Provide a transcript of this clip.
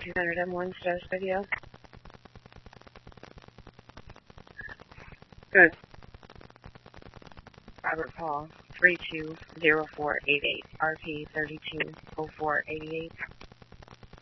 201 Stress Radio. Good. Robert Paul, 320488, RP 320488.